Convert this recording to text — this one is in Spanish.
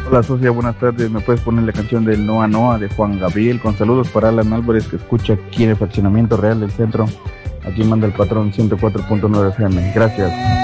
Hola socia, buenas tardes. ¿Me puedes poner la canción del Noa Noa de Juan Gabriel? Con saludos para Alan Álvarez, que escucha aquí en el Fraccionamiento Real del Centro. Aquí manda el patrón 104.9 FM. Gracias.